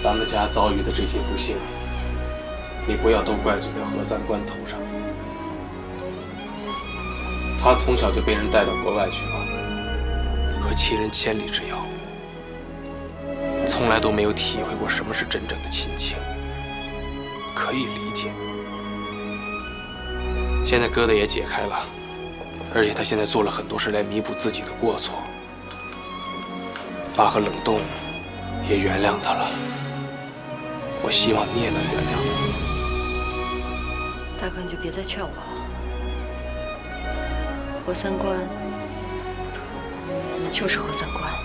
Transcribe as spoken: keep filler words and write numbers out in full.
咱们家遭遇的这些不幸，你不要都怪罪在何三观头上。他从小就被人带到国外去了，和亲人千里之遥，从来都没有体会过什么是真正的亲情，可以理解。现在疙瘩也解开了，而且他现在做了很多事来弥补自己的过错。爸和冷冻也原谅他了，我希望你也能原谅他。 大哥，你就别再劝我了。何三观就是何三观。